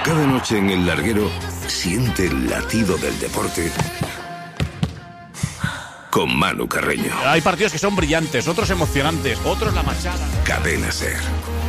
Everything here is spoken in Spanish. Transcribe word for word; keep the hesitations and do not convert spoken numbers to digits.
Cada noche en El Larguero, siente el latido del deporte con Manu Carreño. Hay partidos que son brillantes, otros emocionantes, otros la machada. Cadena SER.